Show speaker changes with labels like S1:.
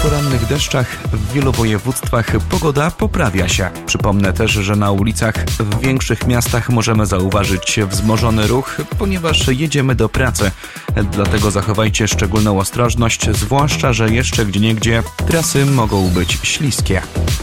S1: porannych deszczach w wielu województwach pogoda poprawia się. Przypomnę też, że na ulicach w większych miastach możemy zauważyć wzmożony ruch, ponieważ jedziemy do pracy. Dlatego zachowajcie szczególną ostrożność, zwłaszcza, że jeszcze gdzieniegdzie trasy mogą być śliskie.